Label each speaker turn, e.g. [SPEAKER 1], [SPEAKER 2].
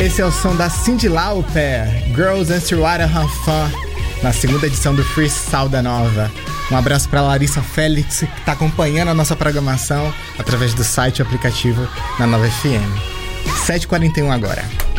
[SPEAKER 1] Esse é o som da Cyndi Lauper, Girls and Wanna Have Fun, na segunda edição do Freestyle da Nova. Um abraço para Larissa Félix, que está acompanhando a nossa programação através do site e aplicativo na Nova FM. 7h41 agora.